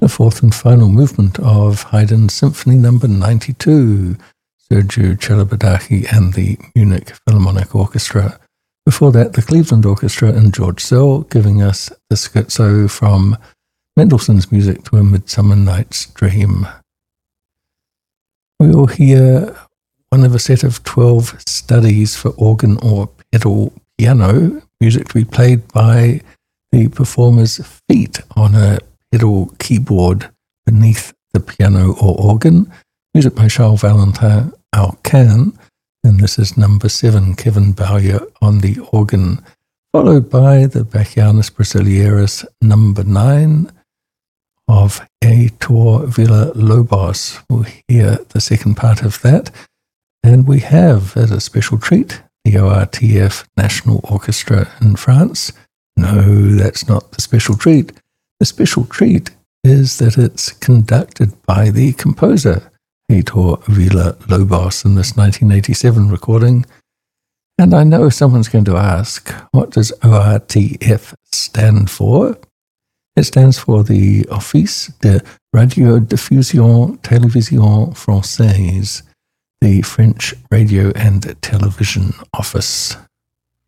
the fourth and final movement of Haydn's Symphony No. 92, Sergiu Celibidache and the Munich Philharmonic Orchestra. Before that, the Cleveland Orchestra and George Szell giving us the scherzo from Mendelssohn's Music to a Midsummer Night's Dream. We will hear one of a set of 12 studies for organ or pedal piano, music to be played by the performer's feet on a pedal keyboard beneath the piano or organ, music by Charles Valentin Alcan, and this is number 7, Kevin Bowyer on the organ, followed by the Bachianus Brasileiros number 9 of Heitor Villa-Lobos. We'll hear the second part of that, and we have, as a special treat, the ORTF National Orchestra in France. No, that's not the special treat. The special treat is that it's conducted by the composer, Heitor Villa-Lobos, in this 1987 recording. And I know someone's going to ask, what does ORTF stand for? It stands for the Office de Radiodiffusion Télévision Française, the French Radio and Television Office.